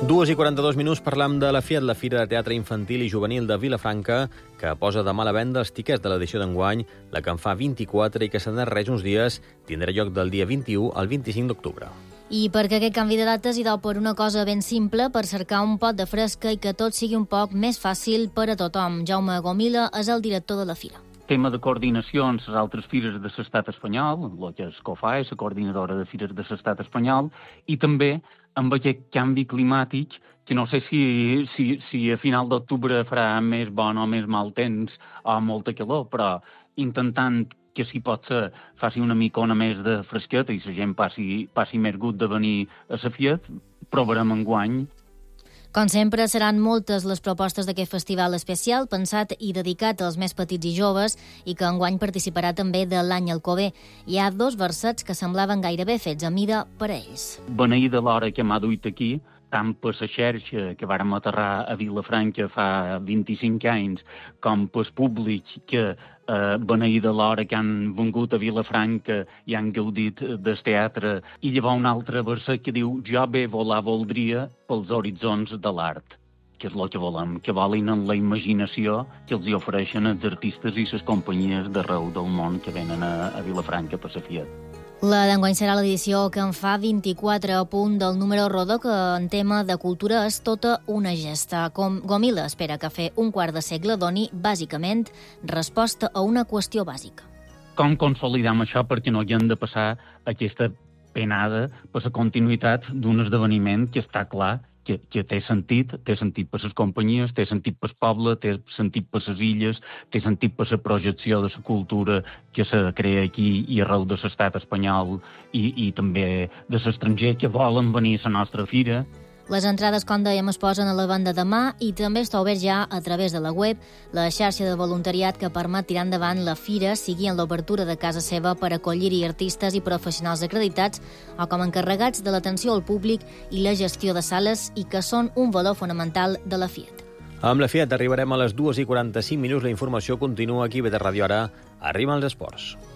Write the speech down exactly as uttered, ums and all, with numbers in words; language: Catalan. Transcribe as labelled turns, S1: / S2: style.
S1: Dues i quaranta-dos minuts parlam de la Fiat, la Fira de Teatre Infantil i Juvenil de Vilafranca, que posa demà a la venda els tiquets de l'edició d'enguany, la que en fa vint-i-quatre i que s'han de res uns dies, tindrà lloc del dia vint-i-u al vint-i-cinc d'octubre.
S2: I perquè aquest canvi de dates hi deu per una cosa ben simple, per cercar un pot de fresca i que tot sigui un poc més fàcil per a tothom. Jaume Gomila és el director de la Fira.
S3: Tema de coordinació amb les altres fires de l'estat espanyol, el que és COFA, és la coordinadora de fires de l'estat espanyol, i també amb aquest canvi climàtic, que no sé si, si, si a final d'octubre farà més bon o més mal temps o molta calor, però intentant que si pot ser faci una micona més de fresqueta i la gent passi, passi més gust de venir a la Fiat, provarem enguany.
S2: Com sempre, seran moltes les propostes d'aquest festival especial, pensat i dedicat als més petits i joves, i que enguany participarà també de l'Any Alcover. Hi ha dos versets que semblaven gairebé fets a mida per a ells.
S3: Beneïda l'hora que m'ha duit aquí, tant per la xarxa que vàrem aterrar a Vilafranca fa vint-i-cinc anys, com pel públic que eh, beneïda l'hora que han vingut a Vilafranca i han gaudit del teatre. I llavors un altre verset que diu «Jo bé volar voldria pels horitzons de l'art», que és el que volem, que volin en la imaginació que els hi ofereixen els artistes i les companyies d'arreu del món que venen a, a Vilafranca per la Fiat.
S2: La d'enguany serà l'edició que en fa vint-i-quatre, a punt del número rodó, que en tema de cultura és tota una gesta. Com Gomila espera que fer un quart de segle doni, bàsicament, resposta a una qüestió bàsica.
S3: Com consolidam això perquè no hi hem de passar aquesta penada per la continuïtat d'un esdeveniment que està clar que, que té sentit, té sentit per les companyies, té sentit per el poble, té sentit per les illes, té sentit per la projecció de la cultura que se crea aquí i arreu de l'estat espanyol i, i també de l'estranger que volen venir a la nostra fira.
S2: Les entrades, com dèiem, es posen a la venda demà i també està obert ja a través de la web la xarxa de voluntariat que permet tirar endavant la fira, sigui en l'obertura de casa seva per acollir-hi artistes i professionals acreditats o com encarregats de l'atenció al públic i la gestió de sales i que són un valor fonamental de la Fiat.
S1: Amb la Fiat arribarem a les dues i quaranta-cinc minuts. La informació continua aquí, bé de Ràdio Ara. Arriben els esports.